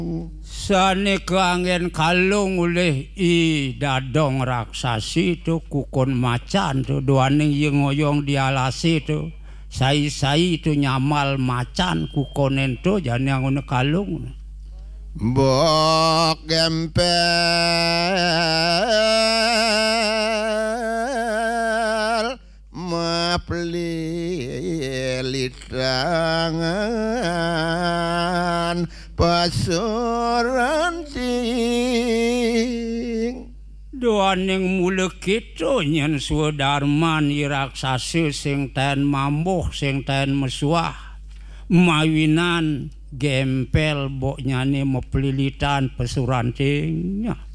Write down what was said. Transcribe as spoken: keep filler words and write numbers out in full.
Sanika angin kalung oleh i dadong raksasi tu kukon macan tu doaning yang ngoyong dialasi tu sai-sai tu nyamal macan kukonen tu jane ngono kalung Bok gempel mapelitangan pasuranting doaning mule kitu nyen sudarman iraksasi sing ten mambuh sing ten mesuah mawinan gempel bok nyane mepelilitan pesurantingnya